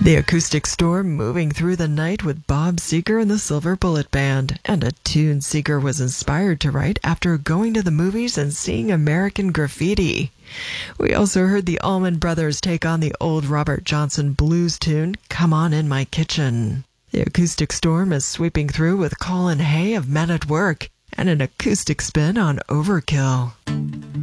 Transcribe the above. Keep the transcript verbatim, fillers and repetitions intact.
The Acoustic Storm moving through the night with Bob Seger and the Silver Bullet Band, and a tune Seger was inspired to write after going to the movies and seeing American Graffiti. We also heard the Allman Brothers take on the old Robert Johnson blues tune, Come On In My Kitchen. The Acoustic Storm is sweeping through with Colin Hay of Men at Work and an acoustic spin on Overkill.